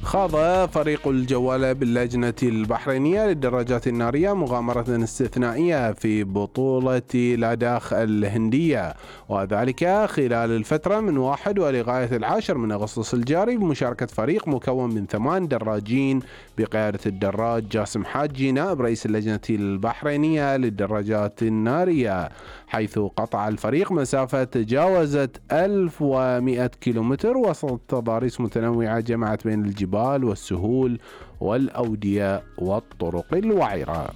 خاض فريق الجولة باللجنة البحرينية للدراجات النارية مغامرة استثنائية في بطولة لاداخ الهندية، وذلك خلال الفترة من 1 ولغاية 10 من أغسطس الجاري، بمشاركة فريق مكون من 8 دراجين بقيادة الدراج جاسم حاجي نائب رئيس اللجنة البحرينية للدراجات النارية، حيث قطع الفريق مسافة تجاوزت 1100 كيلومتر وسط تضاريس متنوعة جمعت بين الجبال والسهول والأودية والطرق الوعرة.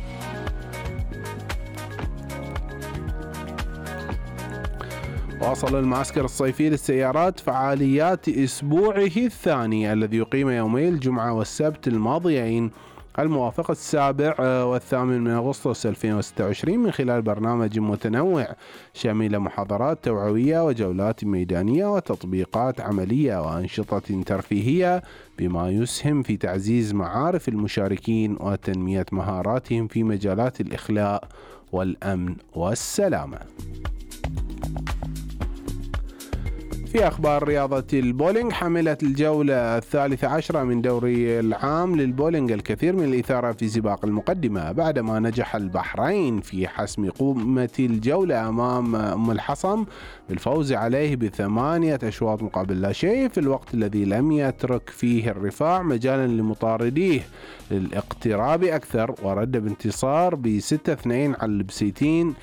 واصل المعسكر الصيفي للسيارات فعاليات أسبوعه الثاني الذي يقيم يومي الجمعة والسبت الماضيين الموافق 7 و8 من أغسطس 2026 من خلال برنامج متنوع شامل محاضرات توعوية وجولات ميدانية وتطبيقات عملية وأنشطة ترفيهية، بما يسهم في تعزيز معارف المشاركين وتنمية مهاراتهم في مجالات الإخلاء والأمن والسلامة. في أخبار رياضة البولينج، حملت الجولة 13 من دوري العام للبولينج الكثير من الإثارة في سباق المقدمة بعدما نجح البحرين في حسم قمة الجولة أمام أم الحصم بالفوز عليه ب8 أشواط مقابل لا شيء، في الوقت الذي لم يترك فيه الرفاع مجالا لمطارديه للاقتراب أكثر، ورد بانتصار ب6-2 على البسيتين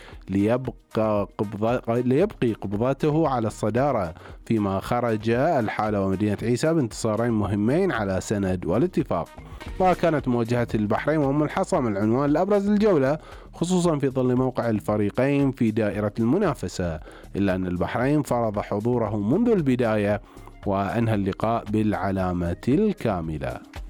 ليبقي قبضته على الصدارة، فيما خرج الحالة ومدينة عيسى بانتصارين مهمين على سند والاتفاق. وكانت مواجهة البحرين وأم الحصم العنوان الأبرز للجولة، خصوصا في ظل موقع الفريقين في دائرة المنافسة، إلا أن البحرين فرض حضوره منذ البداية وأنهى اللقاء بالعلامة الكاملة.